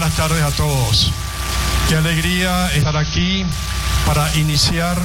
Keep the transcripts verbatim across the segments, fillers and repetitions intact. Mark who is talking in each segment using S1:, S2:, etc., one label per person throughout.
S1: buenas tardes a todos. Qué alegría estar aquí para iniciar,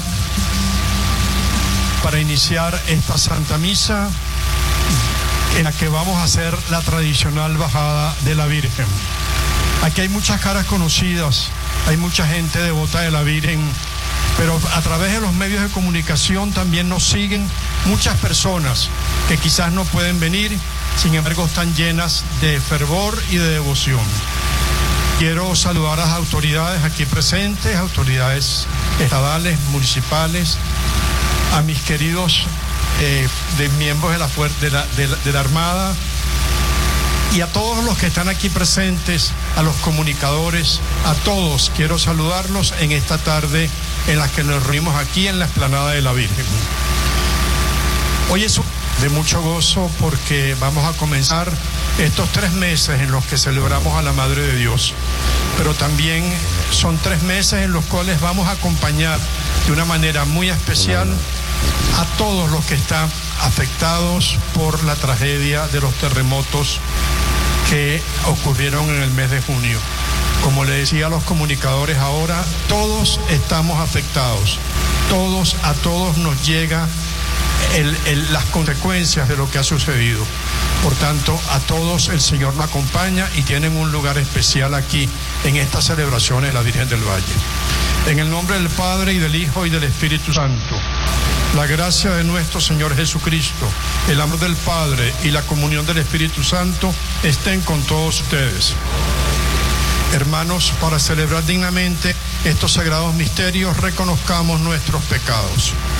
S1: para iniciar esta Santa Misa en la que vamos a hacer la tradicional bajada de la Virgen. Aquí hay muchas caras conocidas, hay mucha gente devota de la Virgen, pero a través de los medios de comunicación también nos siguen muchas personas que quizás no pueden venir, sin embargo están llenas de fervor y de devoción. Quiero saludar a las autoridades aquí presentes, autoridades estadales, municipales, a mis queridos eh, de miembros de la, de, la, de, la, de la Armada y a todos los que están aquí presentes, a los comunicadores, a todos quiero saludarlos en esta tarde en la que nos reunimos aquí en la explanada de la Virgen. Hoy es de mucho gozo porque vamos a comenzar estos tres meses en los que celebramos a la Madre de Dios, pero también son tres meses en los cuales vamos a acompañar de una manera muy especial a todos los que están afectados por la tragedia de los terremotos que ocurrieron en el mes de junio. Como le decía a los comunicadores ahora, todos estamos afectados, todos, a todos nos llega el, el, las consecuencias de lo que ha sucedido. Por tanto, a todos el Señor nos acompaña y tienen un lugar especial aquí en estas celebraciones de la Virgen del Valle. En el nombre del Padre y del Hijo y del Espíritu Santo, la gracia de nuestro Señor Jesucristo, el amor del Padre y la comunión del Espíritu Santo estén con todos ustedes. Hermanos, para celebrar dignamente estos sagrados misterios, reconozcamos nuestros pecados.